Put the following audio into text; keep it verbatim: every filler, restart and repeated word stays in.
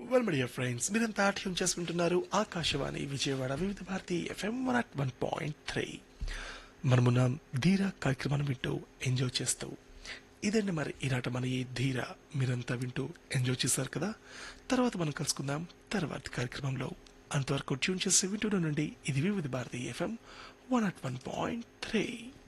Well my dear friends, మీరంతా tune చేసుకుంటున్నారు ఆకాశవాణి విజయవాడ వివిధ Bharati FM one at one point three. మనమున్నాం ధీర కార్యక్రమాన్ని వింటూ ఎంజాయ్ చేస్తూ. ఇదండి మరి ఈనాట మన ఈ ధీర మీరంతా వింటూ ఎంజాయ్ చేశారు కదా. తర్వాత మనం కలుసుకుందాం తర్వాతి కార్యక్రమంలో. అంతవరకు ట్యూన్ చేసి వింటూనే నుండి ఇది వివిధ Bharati FM one at one point three.